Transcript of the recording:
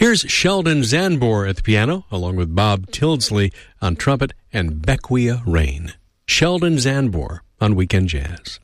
Here's Sheldon Zanbor at the piano, along with Bob Tildesley on trumpet and Bequia Rain. Sheldon Zanbor on Weekend Jazz.